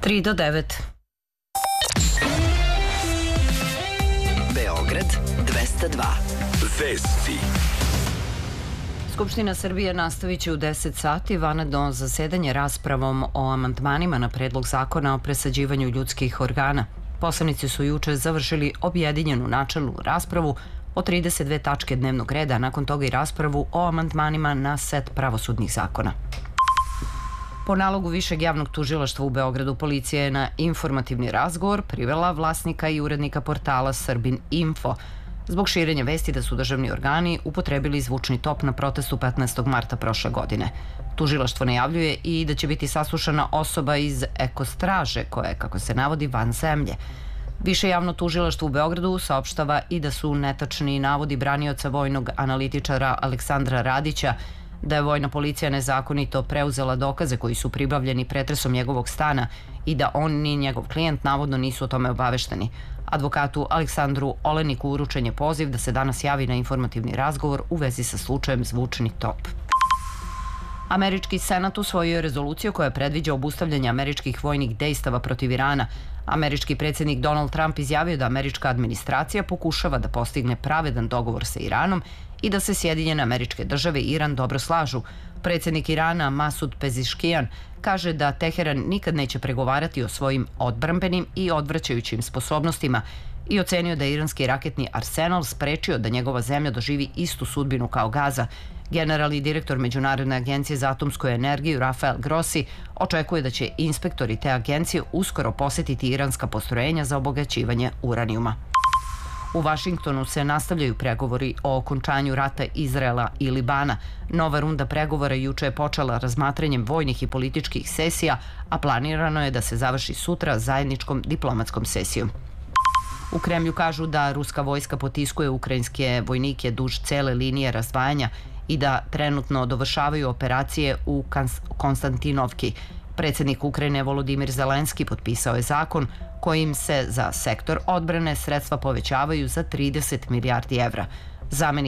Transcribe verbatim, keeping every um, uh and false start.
tri do devet. Beograd dvesta dva. Vesti. Skupština Srbije nastavit će u deset sati vanredno zasedanje raspravom o amandmanima na predlog zakona o presađivanju ljudskih organa. Poslanici su juče završili objedinjenu načelnu raspravu o trideset dve tačke dnevnog reda, nakon toga i raspravu o amandmanima na set pravosudnih zakona. Po nalogu Višeg javnog tužilaštva u Beogradu, policija je na informativni razgovor privela vlasnika i urednika portala Srbin Info zbog širenja vesti da su državni organi upotrebili zvučni top na protestu petnaestog marta prošle godine. Tužilaštvo najavljuje i da će biti saslušana osoba iz Ekostraže koja je, kako se navodi, van zemlje. Više javno tužilaštvo u Beogradu saopštava i da su netačni navodi branioca vojnog analitičara Aleksandra Radića da je vojna policija nezakonito preuzela dokaze koji su pribavljeni pretresom njegovog stana i da on ni njegov klijent navodno nisu o tome obavešteni. Advokatu Aleksandru Oleniku uručen je poziv da se danas javi na informativni razgovor u vezi sa slučajem zvučni top. Američki senat usvojio je rezoluciju koja predviđa obustavljanje američkih vojnih dejstava protiv Irana. Američki predsjednik Donald Trump izjavio da američka administracija pokušava da postigne pravedan dogovor sa Iranom i da se Sjedinjene Američke Države i Iran dobro slažu. Predsjednik Irana Masud Peziškijan kaže da Teheran nikad neće pregovarati o svojim odbrambenim i odvraćajućim sposobnostima i ocenio da je iranski raketni arsenal sprečio da njegova zemlja doživi istu sudbinu kao Gaza. Generalni direktor Međunarodne agencije za atomsku energiju Rafael Grossi očekuje da će inspektori te agencije uskoro posetiti iranska postrojenja za obogaćivanje uranijuma. U Vašingtonu se nastavljaju pregovori o okončanju rata Izraela i Libana. Nova runda pregovora juče je počela razmatranjem vojnih i političkih sesija, a planirano je da se završi sutra zajedničkom diplomatskom sesijom. U Kremlju kažu da ruska vojska potiskuje ukrajinske vojnike duž cele linije razdvajanja i da trenutno dovršavaju operacije u Konstantinovki. Predsjednik Ukrajine Volodimir Zelenski potpisao je zakon kojim se za sektor odbrane sredstva povećavaju za trideset milijardi evra. Zamenik